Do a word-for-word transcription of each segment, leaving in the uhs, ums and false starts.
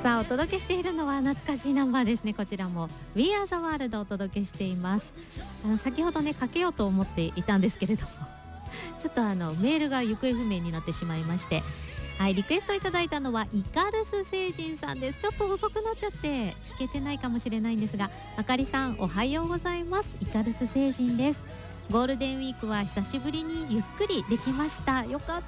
さあお届けしているのは懐かしいナンバーですね。こちらも We Are the World をお届けしています。あの先ほどねかけようと思っていたんですけれどもちょっとあのメールが行方不明になってしまいまして、はい、リクエストいただいたのはイカルス星人さんです。ちょっと遅くなっちゃって聞けてないかもしれないんですが、あかりさんおはようございます。イカルス星人です。ゴールデンウィークは久しぶりにゆっくりできました。よかった。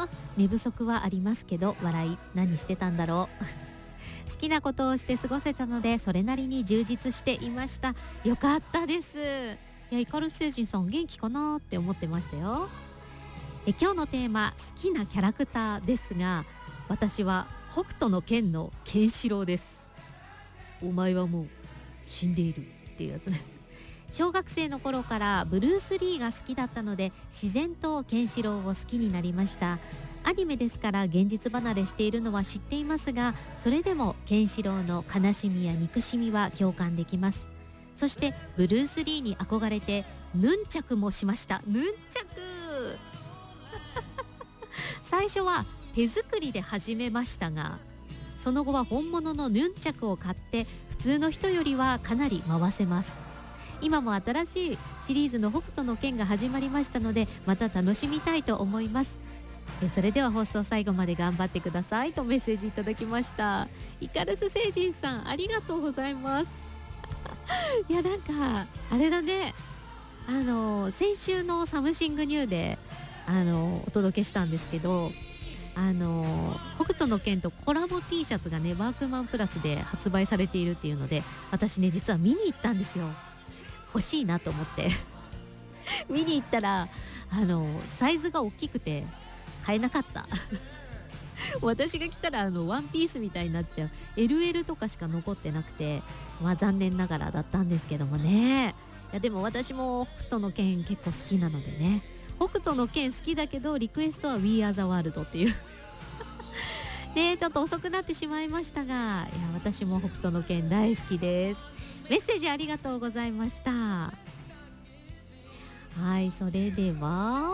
寝不足はありますけど笑い。何してたんだろう好きなことをして過ごせたのでそれなりに充実していました。よかったです。いやイカルス星人さん元気かなって思ってましたよ。え今日のテーマ好きなキャラクターですが、私は北斗の拳のケンシロウです。お前はもう死んでいるっていうやつね。小学生の頃からブルース・リーが好きだったので自然とケンシロウを好きになりました。アニメですから現実離れしているのは知っていますが、それでもケンシロウの悲しみや憎しみは共感できます。そしてブルース・リーに憧れてヌンチャクもしました。ヌンチャク最初は手作りで始めましたが、その後は本物のヌンチャクを買って普通の人よりはかなり回せます。今も新しいシリーズの北斗の拳が始まりましたのでまた楽しみたいと思います。えそれでは放送最後まで頑張ってくださいとメッセージいただきました。イカルス星人さんありがとうございますいやなんかあれだね、あの先週のサムシングニューであのお届けしたんですけど、あの北斗の拳とコラボ T シャツがねワークマンプラスで発売されているっていうので、私ね実は見に行ったんですよ。欲しいなと思って見に行ったらあのサイズが大きくて買えなかった私が着たらあのワンピースみたいになっちゃう エルエル とかしか残ってなくて、まあ残念ながらだったんですけどもね。いやでも私も北斗の拳結構好きなのでね、北斗の拳好きだけどリクエストは We Are the World っていうね、ちょっと遅くなってしまいましたが、いや私も北斗の拳大好きです。メッセージありがとうございました。はい、それでは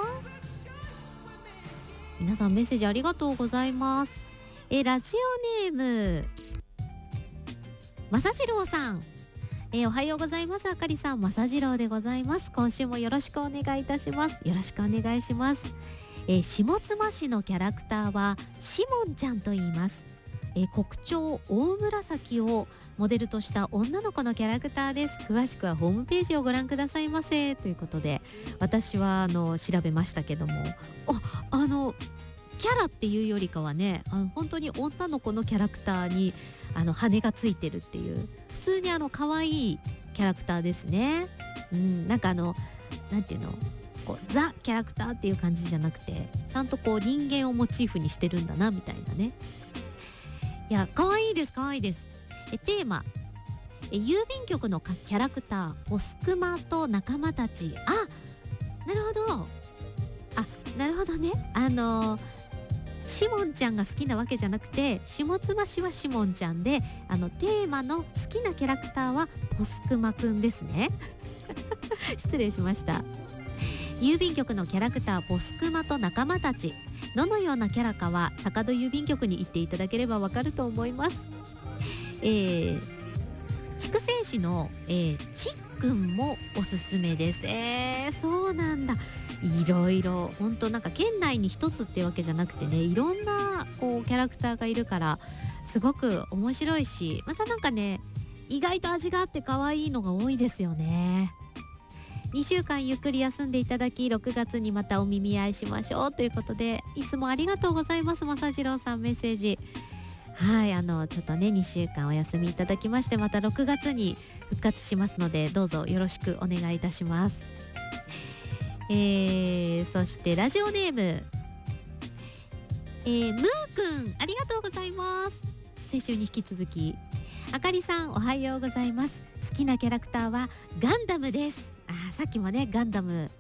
皆さんメッセージありがとうございます。えラジオネームまさじろうさん、えおはようございます。あかりさん、まさじろうでございます。今週もよろしくお願いいたします。よろしくお願いします。え下妻市のキャラクターはしもんちゃんと言います。え国鳥大紫をモデルとした女の子のキャラクターです。詳しくはホームページをご覧くださいませということで、私はあの調べましたけども、あ、あのキャラっていうよりかはね、あの本当に女の子のキャラクターにあの羽がついてるっていう、普通にあの可愛いキャラクターですね。うん、なんかあのなんていうの、こうザ・キャラクターっていう感じじゃなくて、ちゃんとこう人間をモチーフにしてるんだなみたいなね。いや可愛いです、可愛いです。えテーマえ郵便局のキャラクターポスクマと仲間たち。あ、なるほど、あ、なるほどね。あのしもんちゃんが好きなわけじゃなくて、下妻市はしもんちゃんで、あのテーマの好きなキャラクターはポスクマくんですね失礼しました。郵便局のキャラクターポスクマと仲間たち、どのようなキャラかは坂戸郵便局に行っていただければわかると思います。えー、筑西市の、えー、ちっくんもおすすめです。えー、そうなんだ。いろいろ本当なんか県内に一つってわけじゃなくてね、いろんなこうキャラクターがいるからすごく面白いし、またなんかね意外と味があって可愛いのが多いですよね。にしゅうかんゆっくり休んでいただき、ろくがつにまたお耳合いしましょうということで、いつもありがとうございます。まさじろうさんメッセージ、はい、あのちょっとねにしゅうかんお休みいただきまして、またろくがつに復活しますので、どうぞよろしくお願いいたします。えー、そしてラジオネーム、えー、ムーくんありがとうございます。先週に引き続き、あかりさんおはようございます。好きなキャラクターはガンダムです。あ、さっきもねガンダム